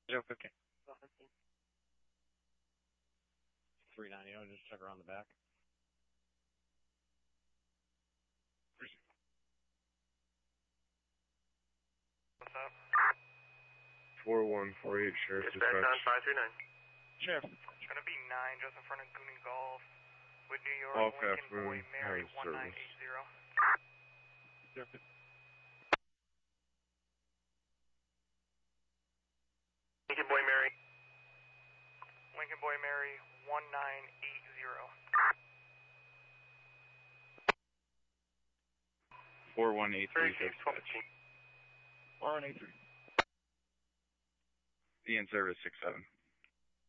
015. 390, just check around the back. What's up? 4148, Sheriff. Dispatch on 539. Sheriff. It's going to be 9 just in front of Goonie Golf with New York, All Lincoln Moon Boy Mary has service. 1980. 015. Lincoln Boy Mary. Lincoln Boy Mary 1980. 4183, dispatch. 4183. Be in service 67.